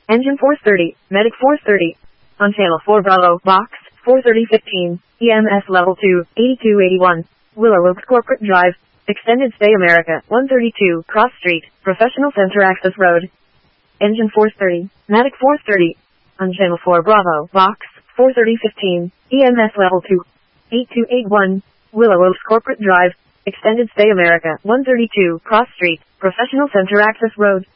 Engine Force 30, Medic Force 30. On Channel 4 Bravo, Box 43015, EMS Level 2, 8281. Willow Oaks Corporate Drive, Extended Stay America, 132, Cross Street, Professional Center Access Road. Engine Force 30, Medic Force 30. On Channel 4 Bravo, Box 43015, EMS Level 2, 8281. Willow Oaks Corporate Drive, Extended Stay America, 132, Cross Street, Professional Center Access Road.